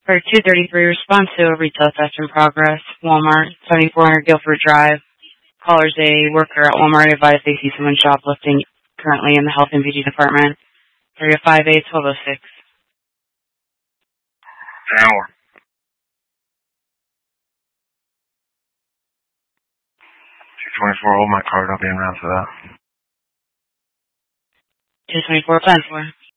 For 233, response to a retail theft in progress. Walmart, 7400 Guilford Drive. Callers a worker at Walmart advised they see someone shoplifting currently in the health and beauty department. Area 58-1206. Hour. 224, hold my card, I'll be around for that. 224, plan for.